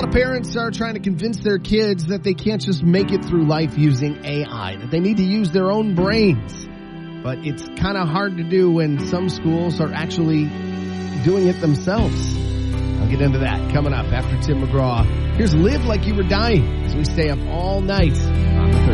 of parents are trying to convince their kids that they can't just make it through life using AI, that they need to use their own brains. But it's kind of hard to do when some schools are actually doing it themselves. I'll get into that coming up after Tim McGraw. Here's Live Like You Were Dying as we stay up all night on the